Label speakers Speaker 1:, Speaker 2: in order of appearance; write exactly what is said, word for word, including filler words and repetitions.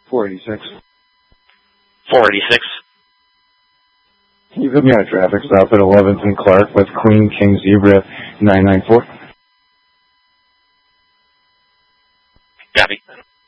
Speaker 1: four eighty-six.
Speaker 2: four eighty-six.
Speaker 1: Can you put me on a traffic stop at eleventh and Clark with Queen King Zebra nine nine four?
Speaker 2: Copy.